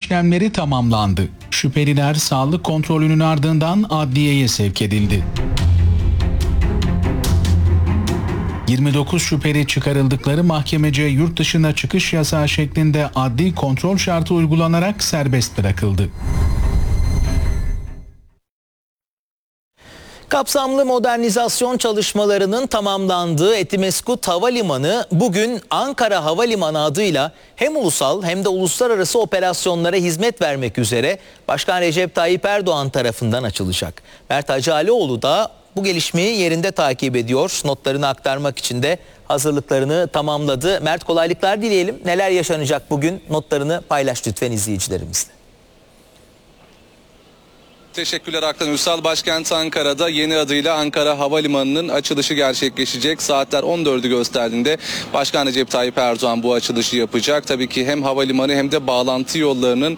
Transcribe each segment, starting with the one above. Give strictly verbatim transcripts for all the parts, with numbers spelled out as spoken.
işlemleri tamamlandı. Şüpheliler sağlık kontrolünün ardından adliyeye sevk edildi. yirmi dokuz şüpheli çıkarıldıkları mahkemece yurt dışına çıkış yasağı şeklinde adli kontrol şartı uygulanarak serbest bırakıldı. Kapsamlı modernizasyon çalışmalarının tamamlandığı Etimesgut Havalimanı bugün Ankara Havalimanı adıyla hem ulusal hem de uluslararası operasyonlara hizmet vermek üzere Başkan Recep Tayyip Erdoğan tarafından açılacak. Mert Hacıalioğlu da bu gelişmeyi yerinde takip ediyor. Notlarını aktarmak için de hazırlıklarını tamamladı. Mert, kolaylıklar dileyelim. Neler yaşanacak bugün? Notlarını paylaş lütfen izleyicilerimizle. Teşekkürler Aktan Ünsal. Başkent Ankara'da yeni adıyla Ankara Havalimanı'nın açılışı gerçekleşecek. Saatler on dördü gösterdiğinde Başkan Recep Tayyip Erdoğan bu açılışı yapacak. Tabii ki hem havalimanı hem de bağlantı yollarının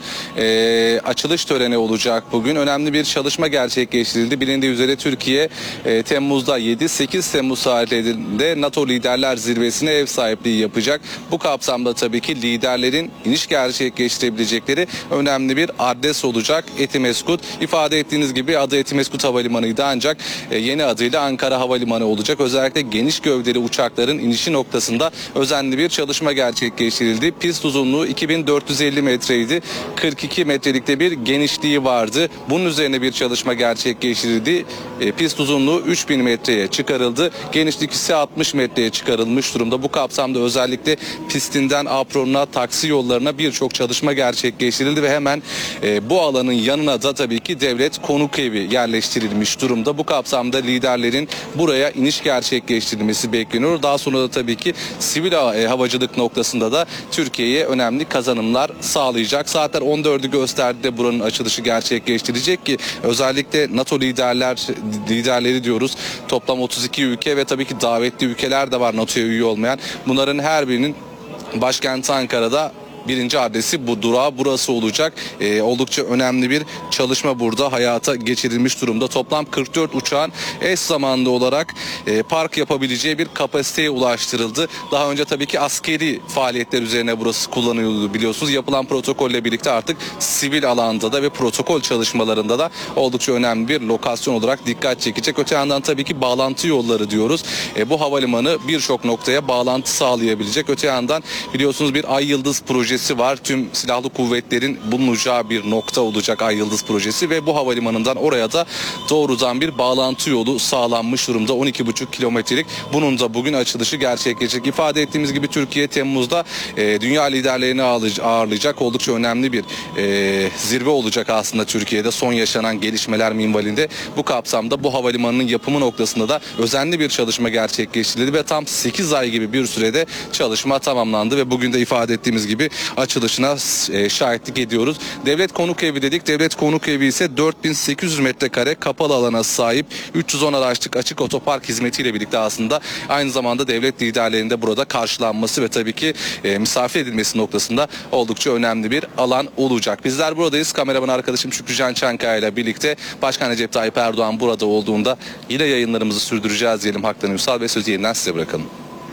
e, açılış töreni olacak bugün. Önemli bir çalışma gerçekleştirildi. Bilindiği üzere Türkiye e, Temmuz'da yedi sekiz Temmuz tarihlerinde NATO Liderler Zirvesi'ne ev sahipliği yapacak. Bu kapsamda tabii ki liderlerin iniş gerçekleştirebilecekleri önemli bir adres olacak Etimesgut. İfade İfade ettiğiniz gibi adı Etimesgut Havalimanı'ydı ancak yeni adıyla Ankara Havalimanı olacak. Özellikle geniş gövdeli uçakların inişi noktasında özenli bir çalışma gerçekleştirildi. Pist uzunluğu iki bin dört yüz elli metreydi. kırk iki metrelikte bir genişliği vardı. Bunun üzerine bir çalışma gerçekleştirildi. Pist uzunluğu üç bin metreye çıkarıldı. Genişlik ise altmış metreye çıkarılmış durumda. Bu kapsamda özellikle pistinden apronuna, taksi yollarına birçok çalışma gerçekleştirildi ve hemen bu alanın yanına da tabii ki devlet konuk evi yerleştirilmiş durumda. Bu kapsamda liderlerin buraya iniş gerçekleştirilmesi bekleniyor. Daha sonra da tabii ki sivil havacılık noktasında da Türkiye'ye önemli kazanımlar sağlayacak. Saatler on dördü gösterdiğinde buranın açılışı gerçekleştirecek ki özellikle NATO liderler liderleri diyoruz. Toplam otuz iki ülke ve tabii ki davetli ülkeler de var NATO'ya üye olmayan. Bunların her birinin başkent Ankara'da birinci adresi bu durağı burası olacak. Ee, oldukça önemli bir çalışma burada hayata geçirilmiş durumda. Toplam kırk dört uçağın eş zamanlı olarak e, park yapabileceği bir kapasiteye ulaştırıldı. Daha önce tabii ki askeri faaliyetler üzerine burası kullanılıyordu biliyorsunuz. Yapılan protokolle birlikte artık sivil alanda da ve protokol çalışmalarında da oldukça önemli bir lokasyon olarak dikkat çekecek. Öte yandan tabii ki bağlantı yolları diyoruz. E, bu havalimanı birçok noktaya bağlantı sağlayabilecek. Öte yandan biliyorsunuz bir Ay Yıldız projesi var. Tüm silahlı kuvvetlerin bulunacağı bir nokta olacak Ay Yıldız projesi ve bu havalimanından oraya da doğrudan bir bağlantı yolu sağlanmış durumda. on iki buçuk kilometrelik. Bunun da bugün açılışı gerçekleşecek. İfade ettiğimiz gibi Türkiye Temmuz'da e, dünya liderlerini ağırlayacak. Oldukça önemli bir e, zirve olacak aslında Türkiye'de son yaşanan gelişmeler minvalinde. Bu kapsamda bu havalimanının yapımı noktasında da özenli bir çalışma gerçekleştirildi ve tam sekiz ay gibi bir sürede çalışma tamamlandı ve bugün de ifade ettiğimiz gibi açılışına e, şahitlik ediyoruz. Devlet konuk evi dedik. Devlet konuk evi ise dört bin sekiz yüz metrekare kapalı alana sahip üç yüz on araçlık açık otopark hizmetiyle birlikte aslında aynı zamanda devlet liderlerinde burada karşılanması ve tabii ki e, misafir edilmesi noktasında oldukça önemli bir alan olacak. Bizler buradayız. Kameraman arkadaşım Şükrücan Çankaya ile birlikte Başkan Recep Tayyip Erdoğan burada olduğunda yine yayınlarımızı sürdüreceğiz diyelim Haktan Ünsal ve sözü yeniden size bırakalım.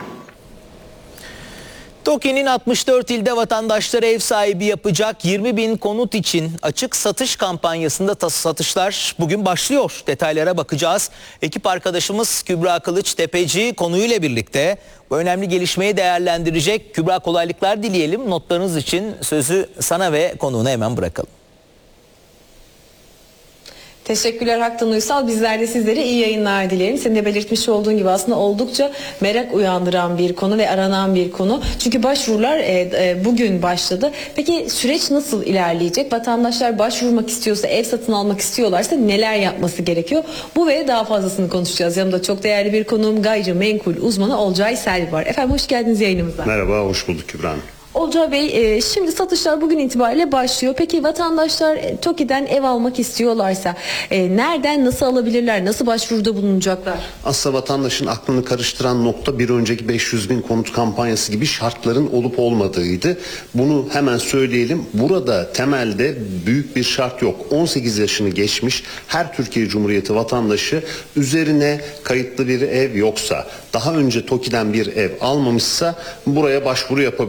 TOKİ'nin altmış dört ilde vatandaşlara ev sahibi yapacak yirmi bin konut için açık satış kampanyasında satışlar bugün başlıyor. Detaylara bakacağız. Ekip arkadaşımız Kübra Kılıç Tepeci konuyla birlikte bu önemli gelişmeyi değerlendirecek. Kübra, kolaylıklar dileyelim. Notlarınız için sözü sana ve konuğuna hemen bırakalım. Teşekkürler Haktan Uysal. Bizler de sizlere iyi yayınlar dilerim. Senin de belirtmiş olduğun gibi aslında oldukça merak uyandıran bir konu ve aranan bir konu. Çünkü başvurular e, e, bugün başladı. Peki süreç nasıl ilerleyecek? Vatandaşlar başvurmak istiyorsa, ev satın almak istiyorlarsa neler yapması gerekiyor? Bu ve daha fazlasını konuşacağız. Yanımda çok değerli bir konuğum, gayrimenkul uzmanı Olcay Selvi var. Efendim hoş geldiniz yayınımıza. Merhaba, hoş bulduk Kübra Hanım. Olcay Bey, şimdi satışlar bugün itibariyle başlıyor. Peki vatandaşlar TOKİ'den ev almak istiyorlarsa nereden, nasıl alabilirler? Nasıl başvuruda bulunacaklar? Aslında vatandaşın aklını karıştıran nokta bir önceki beş yüz bin konut kampanyası gibi şartların olup olmadığıydı. Bunu hemen söyleyelim. Burada temelde büyük bir şart yok. on sekiz yaşını geçmiş her Türkiye Cumhuriyeti vatandaşı üzerine kayıtlı bir ev yoksa, daha önce TOKİ'den bir ev almamışsa buraya başvuru yapabiliyor.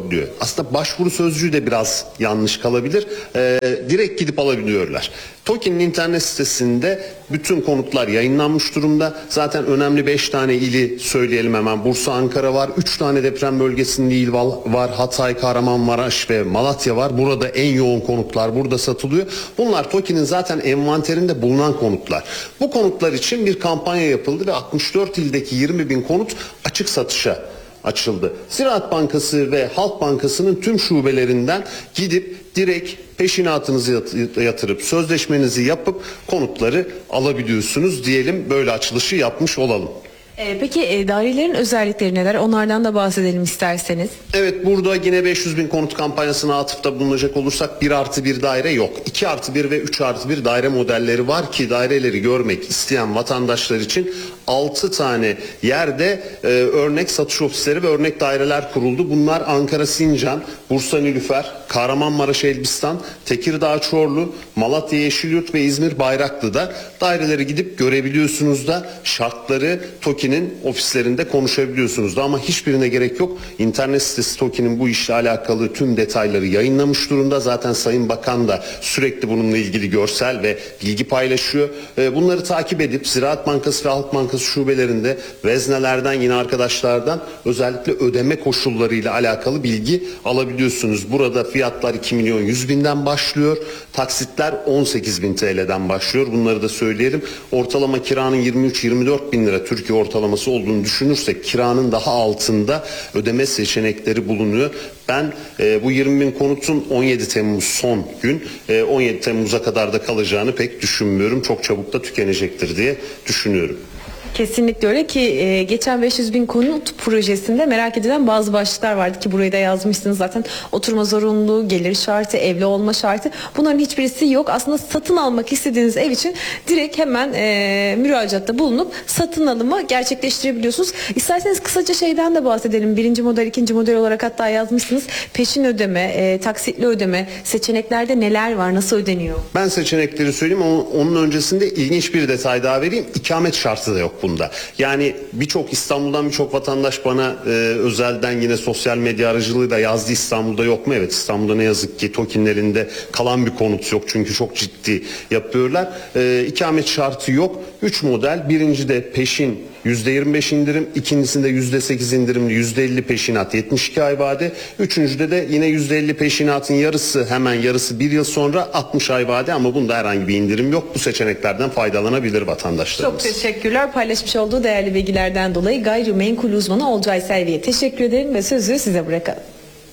aslında başvuru sözcüğü de biraz yanlış kalabilir. Ee, direkt gidip alabiliyorlar. TOKİ'nin internet sitesinde bütün konutlar yayınlanmış durumda. Zaten önemli beş tane ili söyleyelim hemen. Bursa, Ankara var. üç tane deprem bölgesinde il var. Hatay, Kahramanmaraş ve Malatya var. Burada en yoğun konutlar burada satılıyor. Bunlar TOKİ'nin zaten envanterinde bulunan konutlar. Bu konutlar için bir kampanya yapıldı ve altmış dört ildeki yirmi bin konut açık satışa açıldı. Ziraat Bankası ve Halk Bankası'nın tüm şubelerinden gidip direkt peşinatınızı yatırıp sözleşmenizi yapıp konutları alabiliyorsunuz diyelim, böyle açılışı yapmış olalım. Ee, peki e, dairelerin özellikleri neler? Onlardan da bahsedelim isterseniz. Evet, burada yine beş yüz bin konut kampanyasına atıfta bulunacak olursak bir artı bir daire yok. iki artı bir ve üç artı bir daire modelleri var ki daireleri görmek isteyen vatandaşlar için altı tane yerde e, örnek satış ofisleri ve örnek daireler kuruldu. Bunlar Ankara Sincan, Bursa Nilüfer, Kahramanmaraş Elbistan, Tekirdağ Çorlu, Malatya Yeşilyurt ve İzmir Bayraklı'da daireleri gidip görebiliyorsunuz da şartları TOKİ'nin ofislerinde konuşabiliyorsunuz da, ama hiçbirine gerek yok. İnternet sitesi TOKİ'nin bu işle alakalı tüm detayları yayınlamış durumda. Zaten Sayın Bakan da sürekli bununla ilgili görsel ve bilgi paylaşıyor. Bunları takip edip Ziraat Bankası ve Halk Bankası şubelerinde veznelerden, yine arkadaşlardan özellikle ödeme koşullarıyla alakalı bilgi alabiliyorsunuz. Burada fiyatlar iki milyon yüz binden başlıyor. Taksitler on sekiz bin T L'den başlıyor. Bunları da söyleyelim. Ortalama kiranın yirmi üç yirmi dört bin lira Türkiye ortalaması olduğunu düşünürsek kiranın daha altında ödeme seçenekleri bulunuyor. Ben e, bu yirmi bin konutun on yedi Temmuz son gün, e, on yedi Temmuz'a kadar da kalacağını pek düşünmüyorum. Çok çabuk da tükenecektir diye düşünüyorum. Kesinlikle öyle ki e, geçen beş yüz bin konut projesinde merak edilen bazı başlıklar vardı ki burayı da yazmışsınız zaten. Oturma zorunluluğu, gelir şartı, evli olma şartı, bunların hiçbirisi yok. Aslında satın almak istediğiniz ev için direkt hemen e, müracaatta bulunup satın alımı gerçekleştirebiliyorsunuz. İsterseniz kısaca şeyden de bahsedelim. Birinci model, ikinci model olarak hatta yazmışsınız. Peşin ödeme, e, taksitli ödeme, seçeneklerde neler var, nasıl ödeniyor? Ben seçenekleri söyleyeyim. Onun öncesinde ilginç bir detay daha vereyim. İkamet şartı da yok bunda. Yani birçok İstanbul'dan birçok vatandaş bana e, özelden yine sosyal medya aracılığıyla yazdı, İstanbul'da yok mu? Evet, İstanbul'da ne yazık ki TOKİ'nlerinde kalan bir konut yok çünkü çok ciddi yapıyorlar. E, ikamet şartı yok. üç model. Birinci de peşin yüzde yirmi beş indirim, ikincisinde yüzde sekiz indirimli, yüzde elli peşinat, yetmiş iki ay vade. Üçüncüde de yine yüzde elli peşinatın yarısı, hemen yarısı bir yıl sonra, altmış ay vade, ama bunda herhangi bir indirim yok. Bu seçeneklerden faydalanabilir vatandaşlarımız. Çok teşekkürler. Paylaşmış olduğu değerli bilgilerden dolayı gayrimenkul uzmanı Olcay Selvi'ye teşekkür ederim ve sözü size bırakalım.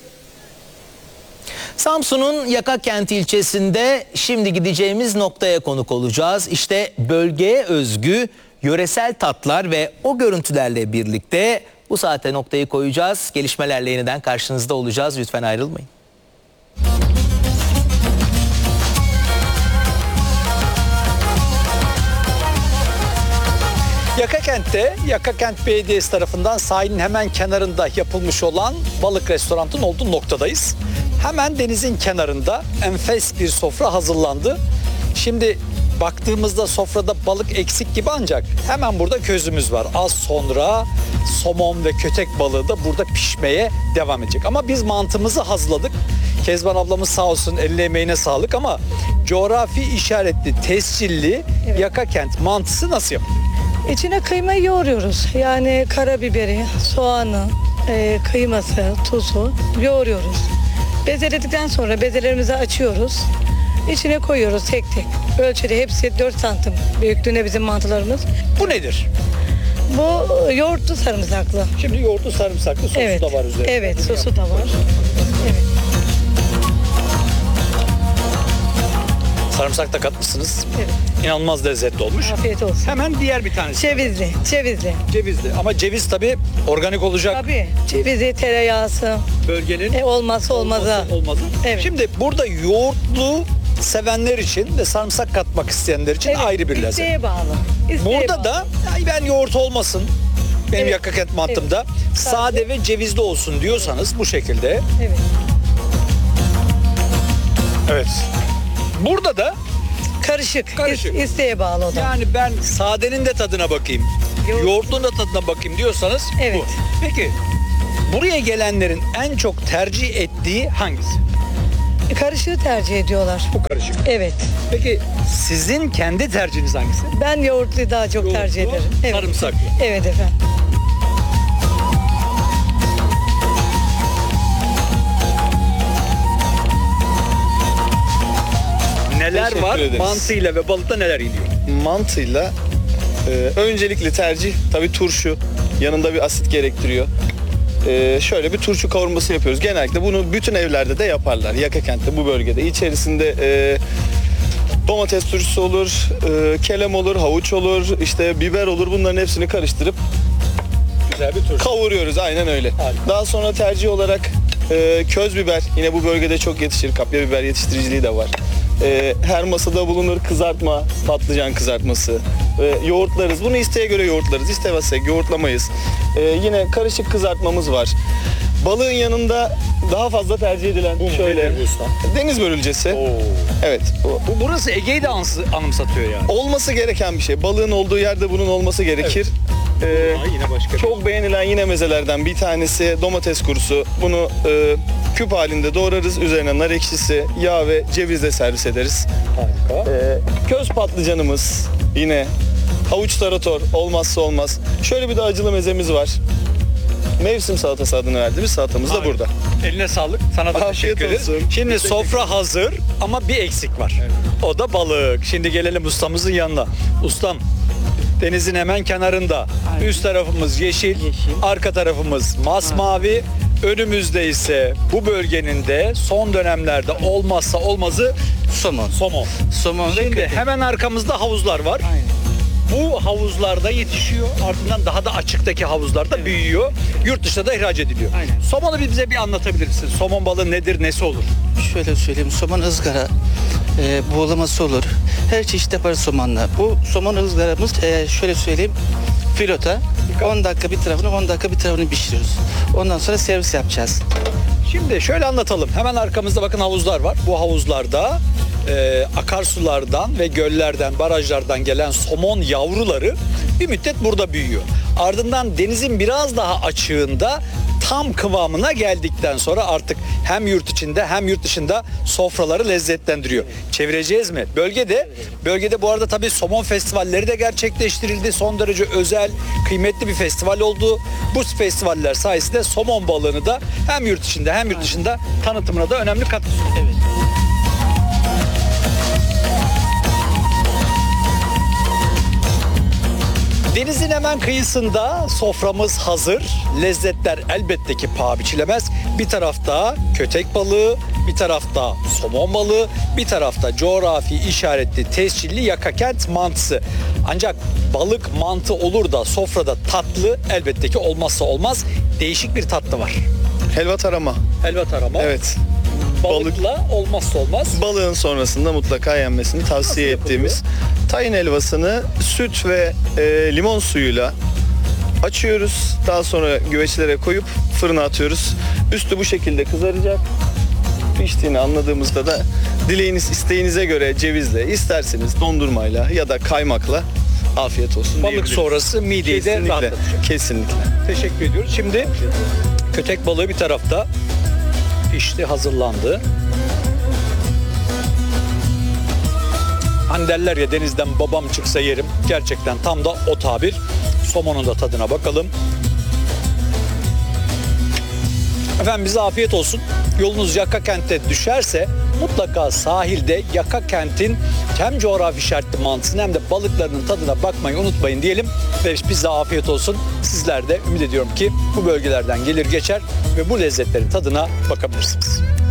Samsun'un Yakakent ilçesinde şimdi gideceğimiz noktaya konuk olacağız. İşte bölgeye özgü yöresel tatlar ve o görüntülerle birlikte bu saate noktayı koyacağız. Gelişmelerle yeniden karşınızda olacağız. Lütfen ayrılmayın. Yakakent'te Yakakent Belediyesi tarafından sahilin hemen kenarında yapılmış olan balık restoranının olduğu noktadayız. Hemen denizin kenarında enfes bir sofra hazırlandı. Şimdi baktığımızda sofrada balık eksik gibi, ancak hemen burada közümüz var. Az sonra somon ve kötek balığı da burada pişmeye devam edecek. Ama biz mantımızı hazırladık. Kezban ablamız sağ olsun, eline emeğine sağlık, ama coğrafi işaretli, tescilli Evet. Yakakent mantısı nasıl yapılıyor? İçine kıymayı yoğuruyoruz. Yani karabiberi, soğanı, e, kıyması, tuzu yoğuruyoruz. Bezeledikten sonra bezelerimizi açıyoruz. İçine koyuyoruz tek tek. Ölçüde hepsi dört santim büyüklüğünde bizim mantılarımız. Bu nedir? Bu e, yoğurtlu sarımsaklı. Şimdi yoğurtlu sarımsaklı sosu Evet. da var üzerinde. Evet, sosu da var. Evet. Sarımsak da katmışsınız. Evet. İnanılmaz lezzetli olmuş. Afiyet olsun. Hemen diğer bir tanesi. Cevizli, cevizli. Cevizli. Ama ceviz tabii organik olacak. Tabii. Cevizi, tereyağısı. Bölgenin E, olmazsa olmazı. olmazı. olmazı. Evet. Şimdi burada yoğurtlu sevenler için ve sarımsak katmak isteyenler için Evet, ayrı bir lezzet. isteğe bağlı. İsteğe Burada bağlı. da "Ay ben yoğurt olmasın benim Evet. Yakakent mantımda, sade ve cevizli olsun" diyorsanız bu şekilde. Evet. Evet. Burada da Karışık. Karışık. İs- isteğe bağlı o da. yani ben sadenin de tadına bakayım, Yoğurt. yoğurtlunun da tadına bakayım diyorsanız Evet. bu. Peki Buraya gelenlerin en çok tercih ettiği hangisi? E, Karışığı tercih ediyorlar. Bu karışık. Evet. Peki sizin kendi tercihiniz hangisi? Ben yoğurtluyu daha çok Yoğurtlu, tercih ederim. Evet. sarımsaklı. Evet efendim. Neler Teşekkür var? ederiz. Mantıyla ve balıkta neler iniyor? Mantıyla e, öncelikle tercih tabii turşu. Yanında bir asit gerektiriyor. E, şöyle bir turşu kavurması yapıyoruz. Genellikle bunu bütün evlerde de yaparlar. Yakakent'te, bu bölgede. İçerisinde e, domates turşusu olur, e, kelem olur, havuç olur, işte biber olur. Bunların hepsini karıştırıp Güzel bir turşu. kavuruyoruz. Aynen öyle. Harika. Daha sonra tercih olarak e, köz biber. Yine bu bölgede çok yetişir. Kapya biber yetiştiriciliği de var. E, her masada bulunur kızartma, patlıcan kızartması. E, yoğurtlarız. Bunu isteğe göre yoğurtlarız. İstemezsek yoğurtlamayız. E, yine karışık kızartmamız var. Balığın yanında daha fazla tercih edilen Bu mu? şöyle Nedir bu usta? deniz börülcesi. Oo. Evet. o- Bu burası Ege'yi de ansı- anımsatıyor yani. Olması gereken bir şey. Balığın olduğu yerde bunun olması gerekir. E, Aa, yine başka bir- Çok beğenilen yine mezelerden bir tanesi domates kurusu. Bunu e, küp halinde doğrarız. Üzerine nar ekşisi, yağ ve cevizle servis ederiz. Harika. E, köz patlıcanımız yine. Havuç tarator olmazsa olmaz. Şöyle bir de acılı mezemiz var. Mevsim salatası adını verdiğimiz salatamız da Harika. burada. Eline sağlık. Sana da Afiyet teşekkür ederiz. olsun. Şimdi Teşekkür sofra hazır ama bir eksik var. O da balık. Şimdi gelelim ustamızın yanına. Ustam, denizin hemen kenarında. Üst tarafımız yeşil, arka tarafımız masmavi. Önümüzde ise bu bölgenin de son dönemlerde olmazsa olmazı Somon. somon. Somon ve Şimdi köpek. hemen arkamızda havuzlar var. Bu havuzlarda yetişiyor. Ardından daha da açıktaki havuzlarda büyüyor. Yurt dışına da ihraç ediliyor. Aynen. Somonu bir bize bir anlatabilir misin? Somon balığı nedir, nesi olur? Şöyle söyleyeyim, somon ızgara, e, buğulaması olur. Her çeşit yaparız somonla. Bu somon ızgaramız e, şöyle söyleyeyim, filota. on dakika bir tarafını, on dakika bir tarafını pişiriyoruz. Ondan sonra servis yapacağız. Şimdi şöyle anlatalım. Hemen arkamızda bakın havuzlar var. Bu havuzlarda e, akarsulardan ve göllerden, barajlardan gelen somon yavruları bir müddet burada büyüyor. Ardından denizin biraz daha açığında tam kıvamına geldikten sonra artık hem yurt içinde hem yurt dışında sofraları lezzetlendiriyor. Çevireceğiz mi? Bölgede, bölgede bu arada tabii somon festivalleri de gerçekleştirildi. Son derece özel, kıymetli bir festival oldu. Bu festivaller sayesinde somon balığını da hem yurt içinde hem yurt dışında tanıtımına da önemli katkı sunuyor. Evet. Denizin hemen kıyısında soframız hazır. Lezzetler elbette ki paha biçilemez. Bir tarafta kötek balığı, bir tarafta somon balığı, bir tarafta coğrafi işaretli tescilli Yakakent mantısı. Ancak balık mantı olur da sofrada tatlı elbette ki olmazsa olmaz. Değişik bir tatlı var. Helva tarama. Helva tarama. Evet. Balıkla olmazsa olmaz. Balığın sonrasında mutlaka yenmesini tavsiye Nasıl ettiğimiz tahin helvasını süt ve e, limon suyuyla açıyoruz. Daha sonra güveçlere koyup fırına atıyoruz. Üstü bu şekilde kızaracak. Piştiğini anladığımızda da dileğiniz, isteğinize göre cevizle, isterseniz dondurmayla ya da kaymakla afiyet olsun Balık diyebiliriz. sonrası mideyi de Kesinlikle, rahatlatacak. kesinlikle. Teşekkür ediyoruz. Şimdi kötek balığı bir tarafta pişti, hazırlandı. Hani derler ya, denizden babam çıksa yerim. Gerçekten tam da o tabir. Somonun da tadına bakalım. Efendim bize afiyet olsun. Yolunuz Yakakent'e düşerse mutlaka sahilde Yakakent'in hem coğrafi işaretli mantısının hem de balıklarının tadına bakmayı unutmayın diyelim. Ve bize afiyet olsun. Sizler de ümit ediyorum ki bu bölgelerden gelir geçer ve bu lezzetlerin tadına bakabilirsiniz.